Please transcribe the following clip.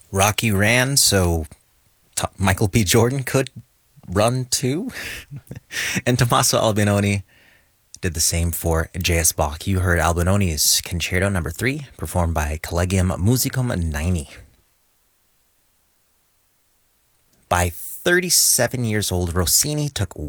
Rocky ran, so Michael B. Jordan could run too. And Tommaso Albinoni did the same for J.S. Bach. You heard Albinoni's Concerto Number 3, performed by Collegium Musicum 90. By 37 years old, Rossini took